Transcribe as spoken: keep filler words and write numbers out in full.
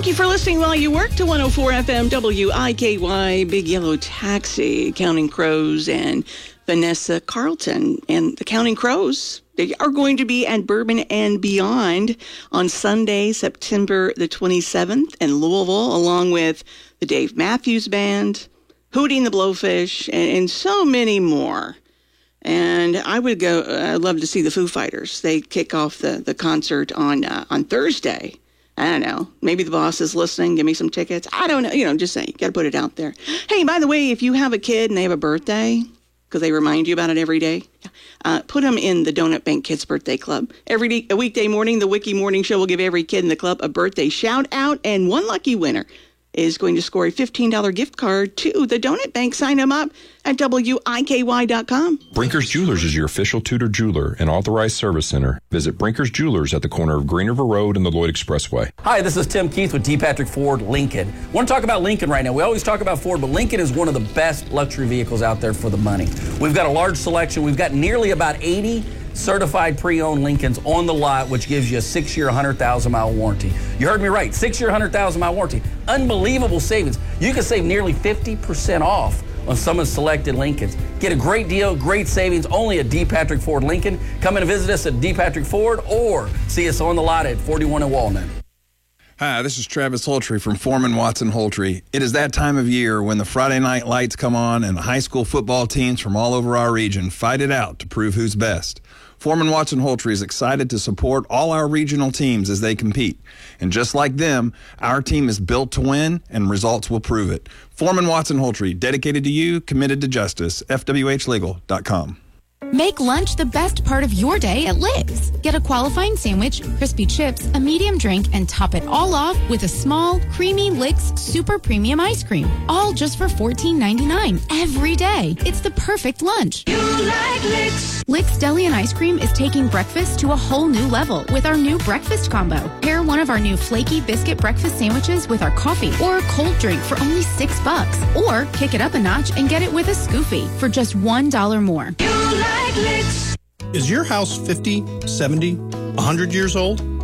Thank you for listening while you work to one oh four F M W I K Y, Big Yellow Taxi, Counting Crows, and Vanessa Carlton. And the Counting Crows, they are going to be at Bourbon and Beyond on Sunday, September the twenty-seventh in Louisville, along with the Dave Matthews Band, Hootie and the Blowfish, and, and so many more. And I would go, I'd love to see the Foo Fighters. They kick off the, the concert on uh, on Thursday. I don't know. Maybe the boss is listening. Give me some tickets. I don't know. You know, just saying. You got to put it out there. Hey, by the way, if you have a kid and they have a birthday, because they remind you about it every day, uh, put them in the Donut Bank Kids Birthday Club. Every day, a weekday morning, the Wiki Morning Show will give every kid in the club a birthday shout out, and one lucky winner is going to score a fifteen dollars gift card to the Donut Bank. Sign them up at W I K Y dot com. Brinkers Jewelers is your official Tudor jeweler and authorized service center. Visit Brinkers Jewelers at the corner of Green River Road and the Lloyd Expressway. Hi, this is Tim Keith with D. Patrick Ford Lincoln. I want to talk about Lincoln right now. We always talk about Ford, but Lincoln is one of the best luxury vehicles out there for the money. We've got a large selection. We've got nearly about eighty certified pre-owned Lincolns on the lot, which gives you a six-year, one hundred thousand mile warranty. You heard me right, six-year, one hundred thousand mile warranty. Unbelievable savings. You can save nearly fifty percent off on some of the selected Lincolns. Get a great deal, great savings, only at D. Patrick Ford Lincoln. Come in and visit us at D. Patrick Ford or see us on the lot at forty-one in Walnut. Hi, this is Travis Holtry from Foreman Watson Holtry. It is that time of year when the Friday night lights come on and the high school football teams from all over our region fight it out to prove who's best. Foreman Watson Holtry is excited to support all our regional teams as they compete. And just like them, our team is built to win, and results will prove it. Foreman Watson Holtry, dedicated to you, committed to justice. F W H legal dot com. Make lunch the best part of your day at Lick's. Get a qualifying sandwich, crispy chips, a medium drink, and top it all off with a small, creamy Lick's Super Premium Ice Cream. All just for fourteen ninety-nine every day. It's the perfect lunch. You like Lick's. Lick's Deli and Ice Cream is taking breakfast to a whole new level with our new breakfast combo. Pair one of our new flaky biscuit breakfast sandwiches with our coffee or a cold drink for only six bucks. Or kick it up a notch and get it with a Scoofy for just one dollar more. You like Lick's. Is your house fifty, seventy, one hundred years old?